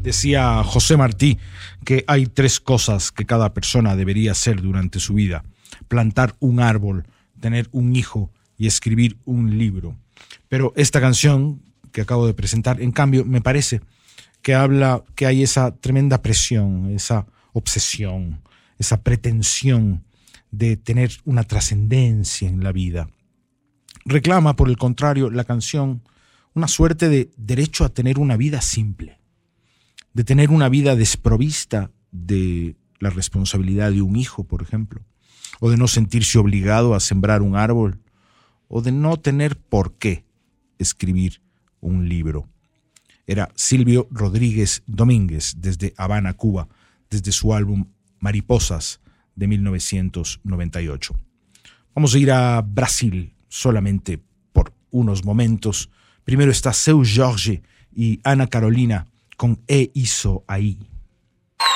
Decía José Martí que hay 3 cosas que cada persona debería hacer durante su vida: plantar un árbol, tener un hijo y escribir un libro. Pero esta canción que acabo de presentar, en cambio, me parece que habla que hay esa tremenda presión, esa obsesión, esa pretensión de tener una trascendencia en la vida. Reclama, por el contrario, la canción una suerte de derecho a tener una vida simple, de tener una vida desprovista de la responsabilidad de un hijo, por ejemplo, o de no sentirse obligado a sembrar un árbol, o de no tener por qué escribir un libro. Era Silvio Rodríguez Domínguez, desde Habana, Cuba, desde su álbum Mariposas de 1998. Vamos a ir a Brasil solamente por unos momentos. Primero está Seu Jorge y Ana Carolina con E Isso Aí.